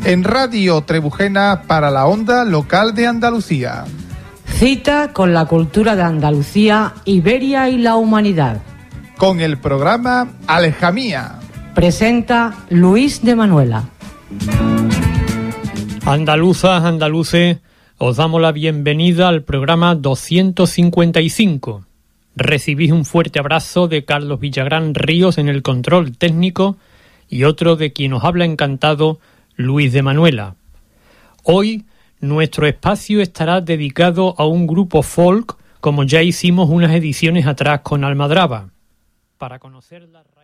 en Radio Trebujena para la onda local de Andalucía. Cita con la cultura de Andalucía, Iberia y la humanidad. Con el programa Alejamía. Presenta Luis de Manuela. Andaluzas, andaluces, os damos la bienvenida al programa 255. Recibís un fuerte abrazo de Carlos Villagrán Ríos en el control técnico y otro de quien os habla encantado, Luis de Manuela. Hoy nuestro espacio estará dedicado a un grupo folk, como ya hicimos unas ediciones atrás con Almadraba. Para conocer la